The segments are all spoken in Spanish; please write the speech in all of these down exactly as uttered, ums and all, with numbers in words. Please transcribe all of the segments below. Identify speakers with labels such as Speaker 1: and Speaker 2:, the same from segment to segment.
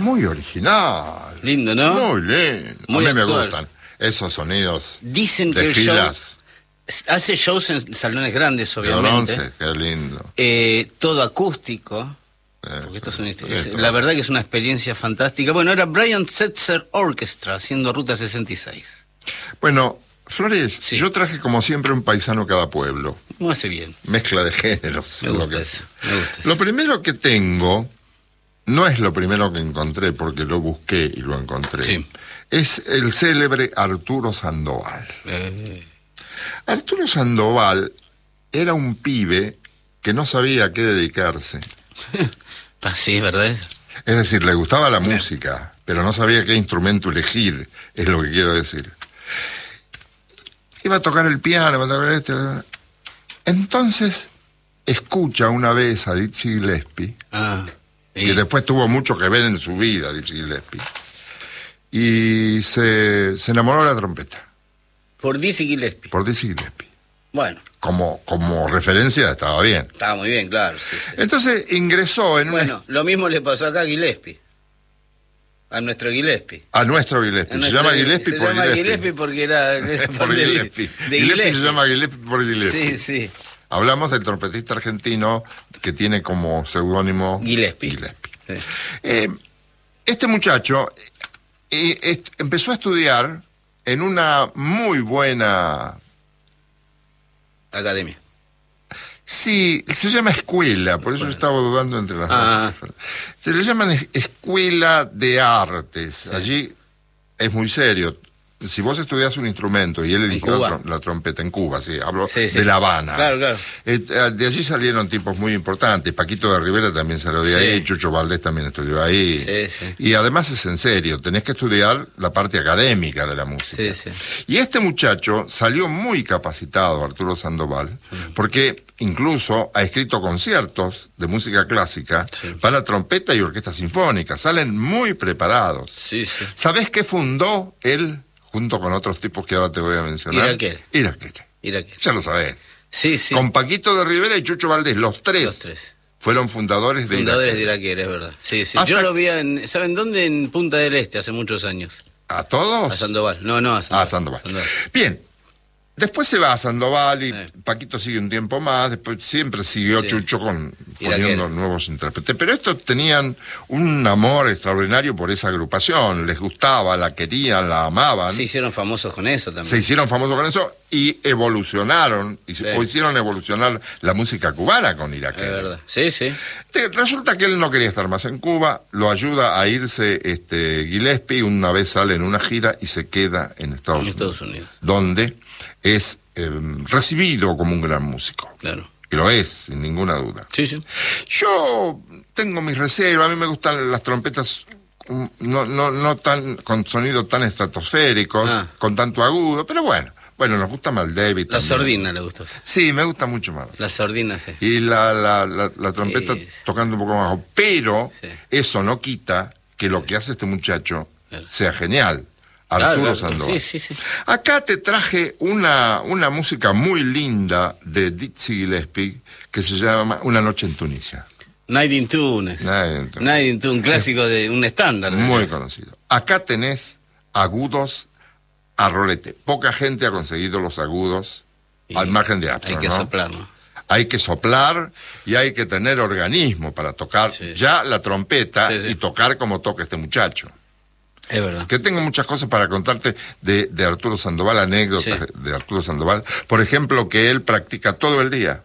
Speaker 1: Muy original.
Speaker 2: Lindo, ¿no?
Speaker 1: Muy lindo.
Speaker 2: Muy
Speaker 1: a mí
Speaker 2: actual.
Speaker 1: me gustan esos sonidos.
Speaker 2: Dicen
Speaker 1: de
Speaker 2: que el
Speaker 1: filas
Speaker 2: show hace shows en salones grandes,
Speaker 1: de
Speaker 2: obviamente.
Speaker 1: bronce, qué lindo.
Speaker 2: Eh, todo acústico.
Speaker 1: Eso,
Speaker 2: Porque esto es un- es-
Speaker 1: esto.
Speaker 2: la verdad que es una experiencia fantástica. Bueno, era Brian Setzer Orchestra haciendo Ruta sesenta y seis.
Speaker 1: Bueno, Flores,
Speaker 2: Sí.
Speaker 1: yo traje como siempre un paisano cada pueblo.
Speaker 2: No hace bien.
Speaker 1: Mezcla de géneros.
Speaker 2: Me
Speaker 1: es lo
Speaker 2: gusta
Speaker 1: que
Speaker 2: eso.
Speaker 1: hace.
Speaker 2: Me gusta eso.
Speaker 1: Lo primero que tengo, no es lo primero que encontré porque lo busqué y lo encontré,
Speaker 2: Sí.
Speaker 1: es el célebre Arturo Sandoval.
Speaker 2: Eh,
Speaker 1: Arturo Sandoval era un pibe que no sabía a qué dedicarse.
Speaker 2: ah, sí, ¿verdad?
Speaker 1: Es decir, le gustaba la
Speaker 2: Bien.
Speaker 1: música, pero no sabía qué instrumento elegir, es lo que quiero decir. Iba a tocar el piano, iba a tocar este. Entonces, escucha una vez a Dizzy Gillespie,
Speaker 2: Ah, sí.
Speaker 1: que después tuvo mucho que ver en su vida, Dizzy Gillespie, y se, se enamoró de la trompeta,
Speaker 2: Por Dizzy Gillespie.
Speaker 1: por Dizzy Gillespie.
Speaker 2: Bueno,
Speaker 1: Como, como referencia estaba bien.
Speaker 2: estaba muy bien, claro. Sí, sí.
Speaker 1: Entonces ingresó en una...
Speaker 2: Bueno, lo mismo le pasó acá a Gillespie. A nuestro Gillespie.
Speaker 1: A nuestro Gillespie.
Speaker 2: A
Speaker 1: Se
Speaker 2: nuestro-
Speaker 1: llama Gillespie
Speaker 2: se
Speaker 1: por
Speaker 2: llama
Speaker 1: Gillespie.
Speaker 2: Gillespie porque era, era
Speaker 1: Por
Speaker 2: fan de,
Speaker 1: Gillespie.
Speaker 2: de
Speaker 1: Gillespie se llama Gillespie por Gillespie.
Speaker 2: Sí, sí.
Speaker 1: Hablamos del trompetista argentino que tiene como seudónimo
Speaker 2: Gillespie.
Speaker 1: Gillespie.
Speaker 2: Sí.
Speaker 1: Eh, este muchacho eh, est- empezó a estudiar en una muy buena...
Speaker 2: Academia.
Speaker 1: Sí, se llama escuela, por eso estaba dudando entre las
Speaker 2: Ah.
Speaker 1: dos. Se le llaman es- escuela de artes. Allí es muy serio. Si vos estudiás un instrumento y él eligió
Speaker 2: Cuba?
Speaker 1: la, trom- la trompeta en Cuba, sí, hablo
Speaker 2: Sí, sí.
Speaker 1: de La Habana.
Speaker 2: Claro, claro.
Speaker 1: Eh, de allí salieron tipos muy importantes. Paquito de Rivera también salió de
Speaker 2: Sí.
Speaker 1: ahí, Chucho Valdés también estudió ahí.
Speaker 2: Sí, sí.
Speaker 1: Y además es en serio, tenés que estudiar la parte académica de la música.
Speaker 2: Sí, sí.
Speaker 1: Y este muchacho salió muy capacitado, Arturo Sandoval, porque incluso ha escrito conciertos de música clásica
Speaker 2: Sí.
Speaker 1: para trompeta y orquesta sinfónica. Salen muy preparados.
Speaker 2: Sí, sí.
Speaker 1: ¿Sabés qué fundó él, junto con otros tipos que ahora te voy a mencionar?
Speaker 2: Iraquere.
Speaker 1: Iraquere.
Speaker 2: Mira que.
Speaker 1: Ya lo sabés.
Speaker 2: Sí, sí.
Speaker 1: Con Paquito de Rivera y Chucho Valdés, los tres,
Speaker 2: Los tres.
Speaker 1: fueron fundadores de
Speaker 2: Fundadores de
Speaker 1: Iraquere.
Speaker 2: Iraquere, es verdad. Sí, sí.
Speaker 1: Hasta-
Speaker 2: Yo lo vi en. ¿Saben dónde? En Punta del Este, hace muchos años.
Speaker 1: ¿A todos?
Speaker 2: A Sandoval. No, no, a Sandoval.
Speaker 1: Ah, Sandoval. Bien. Después se va a Sandoval y
Speaker 2: Sí.
Speaker 1: Paquito sigue un tiempo más, después siempre siguió
Speaker 2: Sí.
Speaker 1: Chucho con,
Speaker 2: Iraquere.
Speaker 1: poniendo nuevos intérpretes. Pero estos tenían un amor extraordinario por esa agrupación, les gustaba, la querían, la amaban,
Speaker 2: Se hicieron famosos con eso también.
Speaker 1: se hicieron famosos con eso y evolucionaron, y se-
Speaker 2: Sí.
Speaker 1: o hicieron evolucionar la música cubana con
Speaker 2: Es
Speaker 1: Iraquere.
Speaker 2: verdad. Sí, sí.
Speaker 1: Te- Resulta que él no quería estar más en Cuba, lo ayuda a irse este, Gillespie, una vez sale en una gira y se queda en Estados,
Speaker 2: En
Speaker 1: Unidos,
Speaker 2: Estados Unidos.
Speaker 1: donde es eh, recibido como un gran músico,
Speaker 2: Claro.
Speaker 1: que lo es, sin ninguna duda.
Speaker 2: Sí, sí.
Speaker 1: Yo tengo mis reservas, a mí me gustan las trompetas um, no, no, no tan con sonido tan estratosféricos,
Speaker 2: Ah.
Speaker 1: con tanto agudo, pero bueno, bueno, nos gusta más el David
Speaker 2: La
Speaker 1: también.
Speaker 2: sordina le gustó.
Speaker 1: Sí, me gusta mucho más.
Speaker 2: La sordina, sí.
Speaker 1: Y la, la, la, la trompeta
Speaker 2: Sí, sí.
Speaker 1: tocando un poco más bajo. Pero
Speaker 2: Sí.
Speaker 1: eso no quita que lo que hace este muchacho
Speaker 2: Claro.
Speaker 1: sea genial.
Speaker 2: Claro,
Speaker 1: Arturo
Speaker 2: claro.
Speaker 1: Sandoval.
Speaker 2: Sí, sí, sí.
Speaker 1: Acá te traje una, una música muy linda de Dizzy Gillespie que se llama Una noche en Tunisia.
Speaker 2: Night in Tunes.
Speaker 1: Night in Tunis.
Speaker 2: Night in Tunes, un clásico de un estándar.
Speaker 1: Muy conocido. Acá tenés agudos a rolete. Poca gente ha conseguido los agudos
Speaker 2: Y
Speaker 1: al margen de
Speaker 2: Hay
Speaker 1: Armstrong,
Speaker 2: que
Speaker 1: ¿no?
Speaker 2: soplar, ¿no?
Speaker 1: Hay que soplar y hay que tener organismo para tocar
Speaker 2: Sí.
Speaker 1: ya la trompeta
Speaker 2: Sí, sí.
Speaker 1: y tocar como toca este muchacho.
Speaker 2: Es verdad.
Speaker 1: Que tengo muchas cosas para contarte de, de Arturo Sandoval, anécdotas
Speaker 2: Sí.
Speaker 1: de Arturo Sandoval. Por ejemplo, que él practica todo el día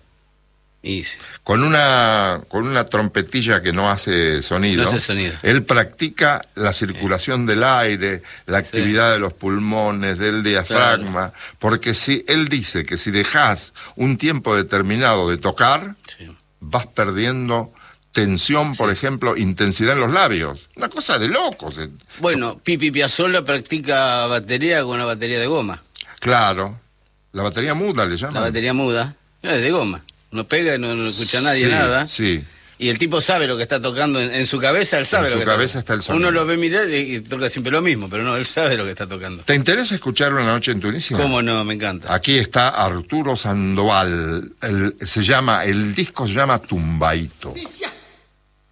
Speaker 2: Y sí.
Speaker 1: con una, con una trompetilla que no hace sonido.
Speaker 2: No hace sonido.
Speaker 1: Él practica la circulación del aire, la actividad de los pulmones, del diafragma, porque si él dice que si dejas un tiempo determinado de tocar,
Speaker 2: Sí.
Speaker 1: vas perdiendo tensión, por ejemplo, intensidad en los labios. Una cosa de locos. eh.
Speaker 2: Bueno, Pipi Piazzolla practica batería con una batería de goma.
Speaker 1: Claro. La batería muda le llaman.
Speaker 2: La batería muda. No, es de goma. No pega y no, no escucha a nadie
Speaker 1: Sí,
Speaker 2: nada.
Speaker 1: Sí.
Speaker 2: Y el tipo sabe lo que está tocando. En, en su cabeza él sabe
Speaker 1: En
Speaker 2: lo
Speaker 1: su
Speaker 2: que
Speaker 1: cabeza
Speaker 2: está
Speaker 1: está el
Speaker 2: tocando.
Speaker 1: sonido.
Speaker 2: Uno lo ve mirar y, y toca siempre lo mismo, pero no, él sabe lo que está tocando.
Speaker 1: ¿Te interesa escuchar Una noche en Tunisia?
Speaker 2: ¿Cómo no? Me encanta.
Speaker 1: Aquí está Arturo Sandoval. El- se llama, el disco se llama Tumbaito.
Speaker 3: Tunisia.